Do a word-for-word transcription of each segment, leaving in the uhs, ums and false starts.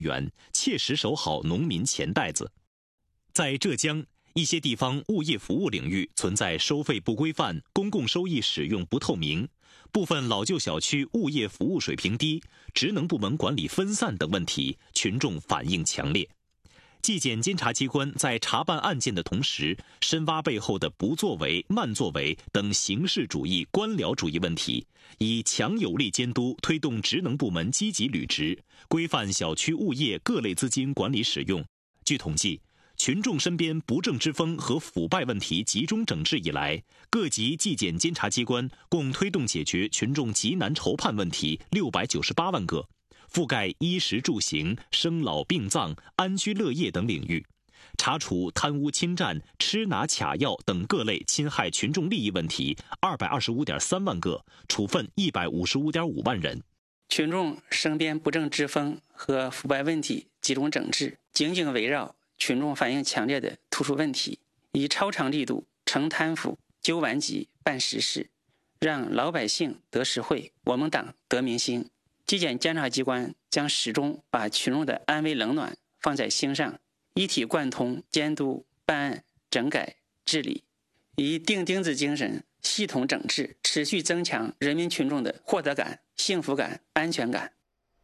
元，切实守好农民钱袋子。在浙江，一些地方物业服务领域存在收费不规范、公共收益使用不透明，部分老旧小区物业服务水平低、职能部门管理分散等问题，群众反映强烈。纪检监察机关在查办案件的同时，深挖背后的不作为、慢作为等形式主义、官僚主义问题，以强有力监督推动职能部门积极履职，规范小区物业各类资金管理使用。据统计，群众身边不正之风和腐败问题集中整治以来，各级纪检监察机关共推动解决群众急难愁盼问题六百九十八万个，覆盖衣食住行、生老病葬、安居乐业等领域，查处贪污侵占、吃拿卡要等各类侵害群众利益问题二百二十五点三万个，处分一百五十五点五万人。 群众身边不正之风和腐败问题集中整治，紧紧围绕群众反映强烈的突出问题，以超长力度惩贪腐、纠顽疾、办实事，让老百姓得实惠，我们党得民心。纪检监察机关将始终把群众的安危冷暖放在心上，一体贯通监督、办案、整改、治理，以钉钉子精神系统整治，持续增强人民群众的获得感、幸福感、安全感。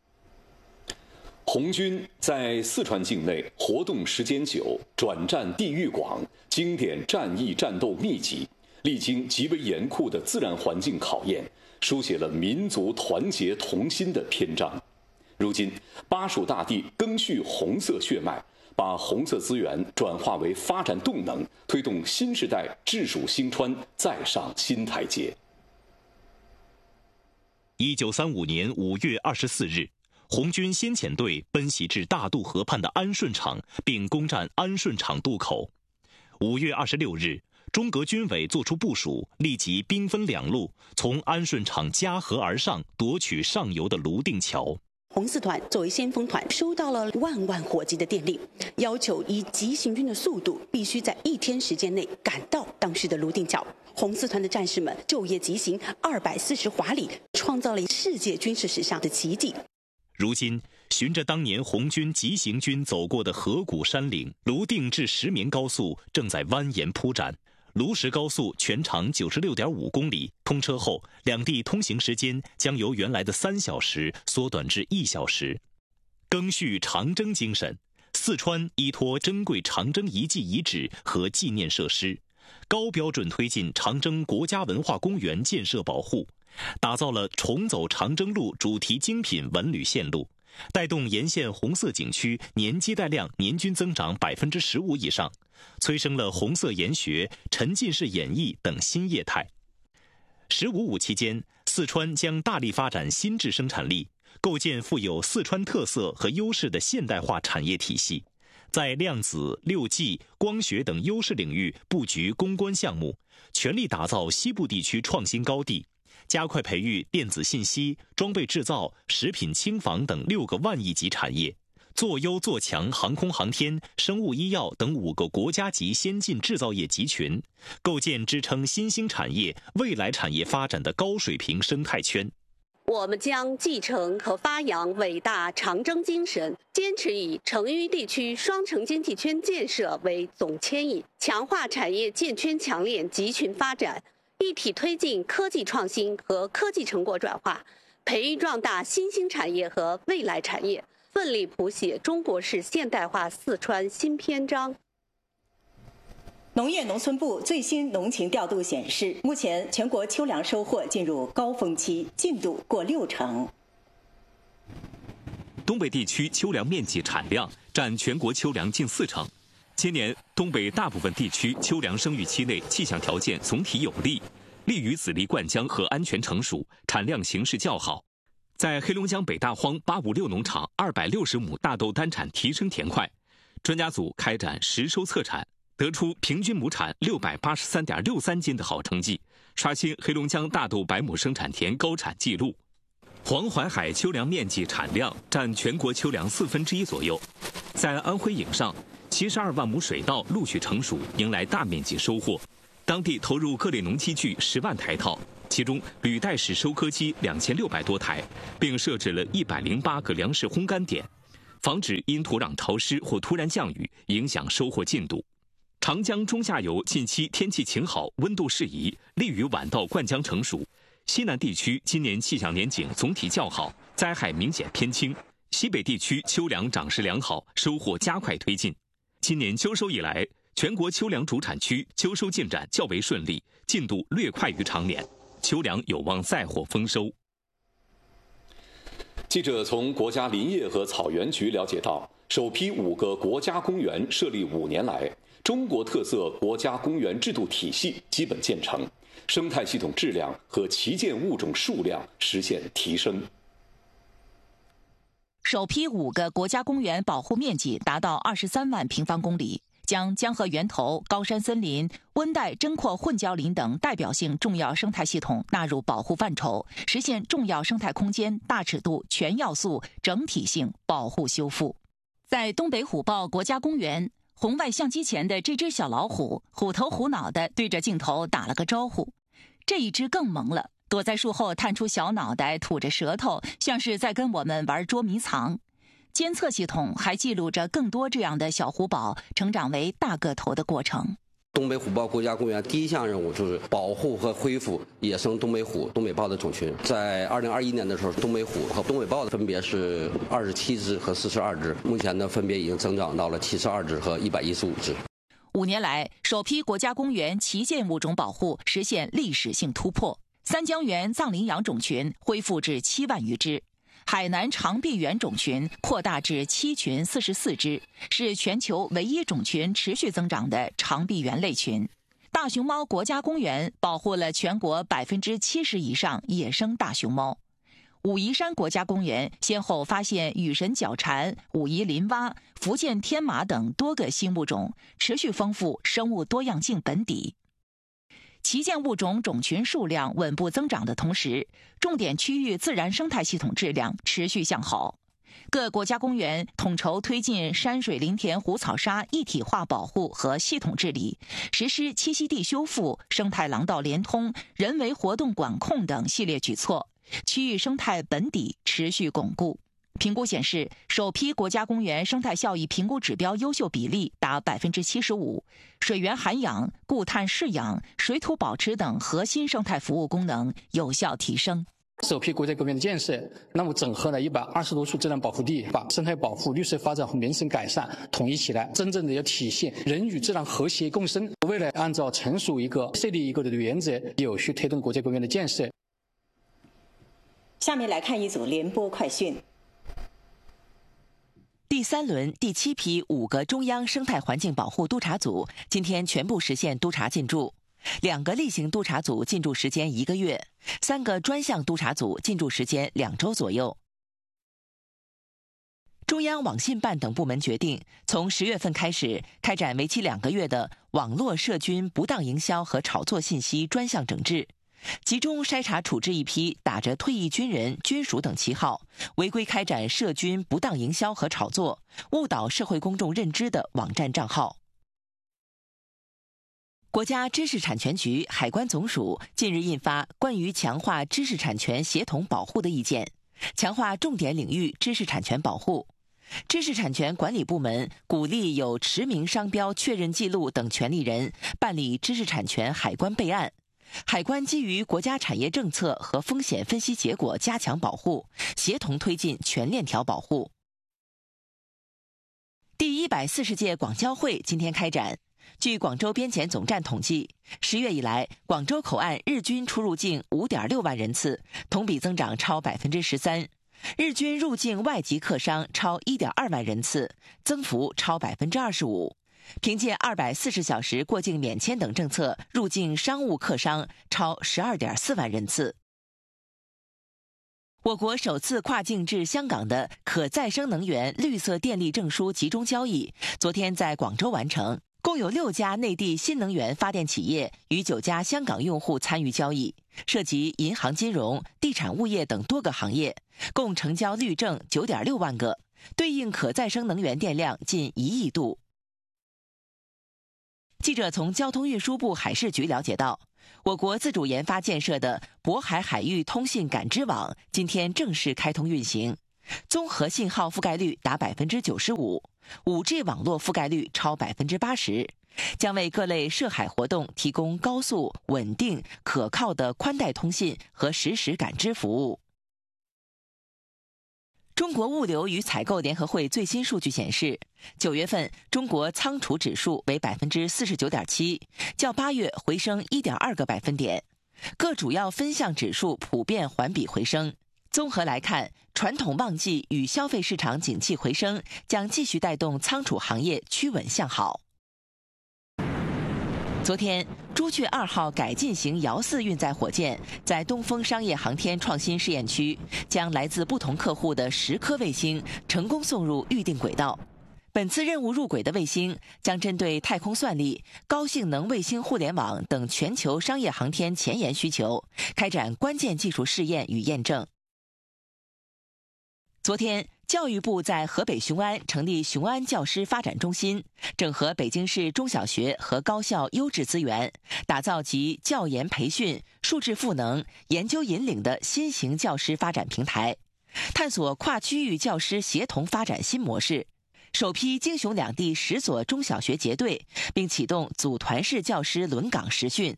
红军在四川境内活动时间久，转战地域广，经典战役战斗密集，历经极为严酷的自然环境考验，书写了民族团结同心的篇章。如今，巴蜀大地赓续红色血脉，把红色资源转化为发展动能，推动新时代治蜀兴川再上新台阶。 一九三五年五月二十四日，红军先遣队奔袭至大渡河畔的安顺场，并攻占安顺场渡口。五月二十六日，中革军委作出部署，立即兵分两路，从安顺场夹河而上，夺取上游的泸定桥。 红四团作为先锋团，收到了万万火急的电令，要求以急行军的速度，必须在一天时间内赶到当时的泸定桥。红四团的战士们昼夜急行二百四十华里，创造了世界军事史上的奇迹。 如今，循着当年红军急行军走过的河谷山岭，泸定至石棉高速正在蜿蜒铺展。泸石高速全长 九十六点五公里，通车后，两地通行时间将由原来的三小时缩短至一小时。赓续长征精神，四川依托珍贵长征遗迹遗址和纪念设施，高标准推进长征国家文化公园建设保护，打造了重走长征路主题精品文旅线路，带动沿线红色景区年接待量年均增长 百分之十五 以上，催生了红色研学、沉浸式演艺等新业态。十五五期间，四川将大力发展新质生产力，构建富有四川特色和优势的现代化产业体系，在量子、六 G、光学等优势领域布局攻关项目，全力打造西部地区创新高地，加快培育电子信息、装备制造、食品轻纺等六个万亿级产业，做优做强航空航天、生物医药等五个国家级先进制造业集群，构建支撑新兴产业、未来产业发展的高水平生态圈。 我们将继承和发扬伟大长征精神，坚持以成渝地区双城经济圈建设为总牵引，强化产业建圈强链集群发展，一体推进科技创新和科技成果转化，培育壮大新兴产业和未来产业，奋力谱写中国式现代化四川新篇章。 农业农村部最新农情调度显示，目前全国秋粮收获进入高峰期，进度过六成。 东北地区秋粮面积产量占全国秋粮近四成。今年东北大部分地区秋粮生育期内气象条件总体有利，利于籽粒灌浆和安全成熟，产量形势较好。在黑龙江北大荒八五六农场二百六十亩大豆单产提升田块，专家组开展实收测产，得出平均亩产 六百八十三点六三斤的好成绩，刷新黑龙江大豆百亩生产田高产记录。黄淮海秋粮面积产量占全国秋粮四分之一左右。在安徽颍上，七十二万亩水稻陆续成熟，迎来大面积收获。当地投入各类农机具十万台套，其中履带式收割机两千六百多台，并设置了一百零八个粮食烘干点。 防止因土壤潮湿或突然降雨影响收获进度。长江中下游近期天气晴好，温度适宜，利于晚稻灌浆成熟。西南地区今年气象年景总体较好，灾害明显偏轻。西北地区秋粮长势良好，收获加快推进。今年秋收以来，全国秋粮主产区秋收进展较为顺利，进度略快于常年，秋粮有望再获丰收。 记者从国家林业和草原局了解到，首批五个国家公园设立五年来，中国特色国家公园制度体系基本建成，生态系统质量和旗舰物种数量实现提升。 首批五个国家公园保护面积达到二十三万平方公里，将江河源头、高山森林、温带针阔混交林等代表性重要生态系统纳入保护范畴，实现重要生态空间大尺度、全要素、整体性保护修复。在东北虎豹国家公园，红外相机前的这只小老虎虎头虎脑地对着镜头打了个招呼，这一只更萌了，躲在树后探出小脑袋，吐着舌头，像是在跟我们玩捉迷藏。监测系统还记录着更多这样的小虎宝成长为大个头的过程。 东北虎豹国家公园第一项任务就是保护和恢复野生东北虎、东北豹的种群。在二零二一年的时候，东北虎和东北豹的分别是二十七只和四十二只，目前呢分别已经增长到了七十二只和一百一十五只。 五年来，首批国家公园旗舰物种保护实现历史性突破，三江源藏羚羊种群恢复至七万余只。海南长臂猿种群扩大至七群四十四只，是全球唯一种群持续增长的长臂猿类群。大熊猫国家公园保护了全国百分之七十以上野生大熊猫。武夷山国家公园先后发现羽神角蝉、武夷林蛙、福建天马等多个新物种，持续丰富生物多样性本底。旗舰物种种群数量稳步增长的同时，重点区域自然生态系统质量持续向好。各国家公园统筹推进山水林田湖草沙一体化保护和系统治理，实施栖息地修复、生态廊道连通、人为活动管控等系列举措，区域生态本底持续巩固。评估显示，首批国家公园生态效益评估指标优秀比例达百分之七十五，水源涵养、固碳释养、水土保持等核心生态服务功能有效提升。 首批国家公园的建设，那么整合了一百二十多处自然保护地，把生态保护、绿色发展和民生改善统一起来，真正的要体现人与自然和谐共生。为了按照成熟一个、设立一个的原则，有序推动国家公园的建设。 下面来看一组联播快讯。 第三轮第七批五个中央生态环境保护督察组今天全部实现督查进驻，两个例行督察组进驻时间一个月，三个专项督察组进驻时间两周左右。中央网信办等部门决定，从十月份开始开展为期两个月的网络涉军不当营销和炒作信息专项整治，集中筛查处置一批打着退役军人、军属等旗号，违规开展涉军不当营销和炒作，误导社会公众认知的网站账号。国家知识产权局、海关总署近日印发关于强化知识产权协同保护的意见，强化重点领域知识产权保护。知识产权管理部门鼓励有持名商标确认记录等权利人办理知识产权海关备案。海关基于国家产业政策和风险分析结果加强保护，协同推进全链条保护。第一百四十届广交会今天开展。据广州边检总站统计，十月以来，广州口岸日均出入境 五点六万人次，同比增长超 百分之十三。日均入境外籍客商超 一点二万人次，增幅超 百分之二十五。凭借二百四十小时过境免签等政策，入境商务客商超 十二点四万人次。我国首次跨境至香港的可再生能源绿色电力证书集中交易，昨天在广州完成，共有六家内地新能源发电企业与九家香港用户参与交易，涉及银行金融、地产物业等多个行业，共成交绿证 九点六万个，对应可再生能源电量近一亿度。记者从交通运输部海事局了解到，我国自主研发建设的渤海海域通信感知网今天正式开通运行。 综合信号覆盖率达百分之九十五，五 G 网络覆盖率超百分之八十，将为各类涉海活动提供高速、稳定、可靠的宽带通信和实时感知服务。中国物流与采购联合会最新数据显示，九月份中国仓储指数为百分之四十九点七，较八月回升一点二个百分点，各主要分项指数普遍环比回升。综合来看，传统旺季与消费市场景气回升将继续带动仓储行业趋稳向好。昨天，朱雀二号改进型遥四运载火箭在东风商业航天创新试验区将来自不同客户的十颗卫星成功送入预定轨道。本次任务入轨的卫星将针对太空算力、高性能卫星互联网等全球商业航天前沿需求，开展关键技术试验与验证。昨天，教育部在河北雄安成立雄安教师发展中心，整合北京市中小学和高校优质资源，打造集教研培训、数质赋能、研究引领的新型教师发展平台，探索跨区域教师协同发展新模式。首批京雄两地十所中小学结对，并启动组团式教师轮岗实训。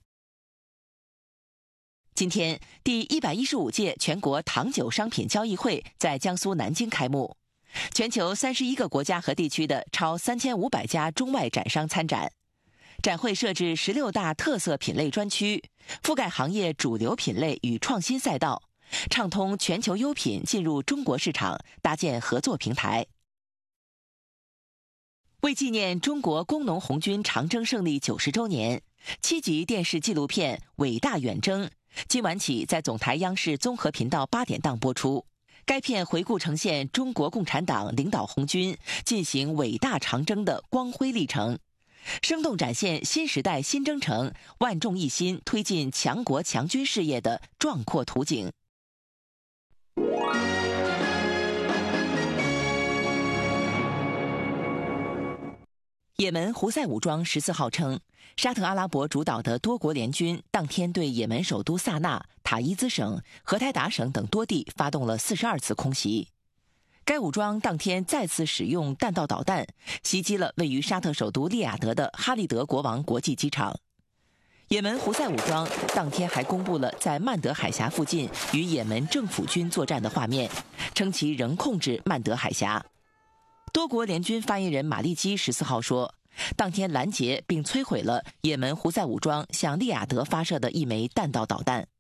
今天，第一百一十五届全国糖酒商品交易会在江苏南京开幕，全球三十一个国家和地区的超三千五百家中外展商参展。展会设置十六大特色品类专区，覆盖行业主流品类与创新赛道，畅通全球优品进入中国市场，搭建合作平台。为纪念中国工农红军长征胜利九十周年，七集电视纪录片《伟大远征》今晚起在总台央视综合频道八点档播出。该片回顾呈现中国共产党领导红军进行伟大长征的光辉历程，生动展现新时代新征程万众一心推进强国强军事业的壮阔图景。也门胡塞武装十四号称，沙特阿拉伯主导的多国联军当天对也门首都萨那、塔伊兹省、荷台达省等多地发动了四十二次空袭。该武装当天再次使用弹道导弹袭击了位于沙特首都利雅得的哈利德国王国际机场。也门胡塞武装当天还公布了在曼德海峡附近与也门政府军作战的画面，称其仍控制曼德海峡。多国联军发言人马利基十四号说，当天拦截并摧毁了也门胡塞武装向利雅得发射的一枚弹道导弹。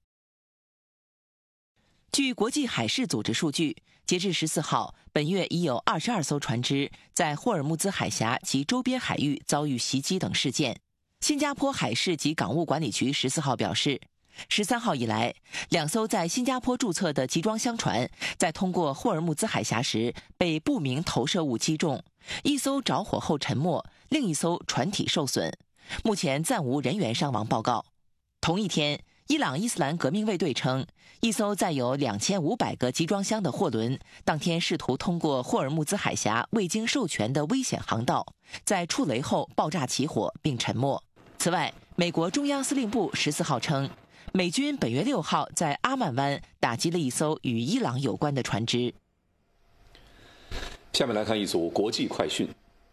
据国际海事组织数据，截至十四号，本月已有二十二艘船只在霍尔木兹海峡及周边海域遭遇袭击等事件。新加坡海事及港务管理局十四号表示，十三号以来，两艘在新加坡注册的集装箱船在通过霍尔木兹海峡时被不明投射物击中，一艘着火后沉没，另一艘船体受损，目前暂无人员伤亡报告。同一天，伊朗伊斯兰革命卫队称，一艘载有两千五百个集装箱的货轮当天试图通过霍尔木兹海峡未经授权的危险航道，在触雷后爆炸起火并沉没。此外，美国中央司令部十四号称，美军本月六号在阿曼湾打击了一艘与伊朗有关的船只。 下面来看一组国际快讯。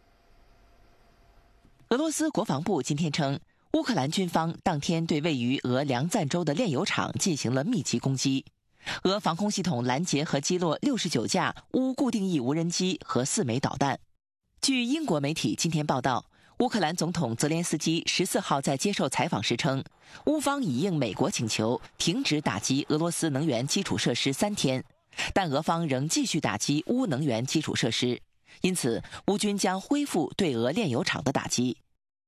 俄罗斯国防部今天称，乌克兰军方当天对位于俄梁赞州的炼油厂进行了密集攻击，俄防空系统拦截和击落六十九架乌固定翼无人机和四枚导弹。据英国媒体今天报道，乌克兰总统泽连斯基十四号在接受采访时称，乌方已应美国请求停止打击俄罗斯能源基础设施三天，但俄方仍继续打击乌能源基础设施，因此乌军将恢复对俄炼油厂的打击。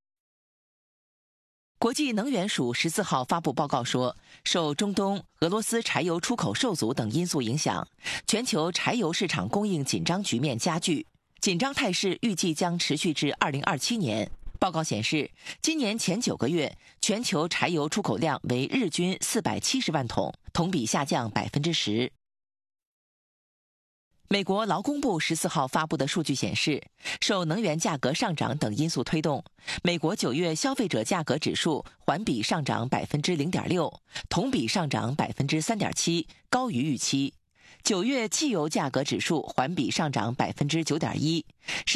国际能源署十四号发布报告说，受中东、俄罗斯柴油出口受阻等因素影响，全球柴油市场供应紧张局面加剧。紧张态势预计将持续至二零二七年。报告显示，今年前九个月，全球柴油出口量为日均四百七十万桶，同比下降百分之十。美国劳工部十四号发布的数据显示，受能源价格上涨等因素推动，美国九月消费者价格指数环比上涨百分之零点六，同比上涨百分之三点七，高于预期。 九月汽油价格指数环比上涨百分之九点一。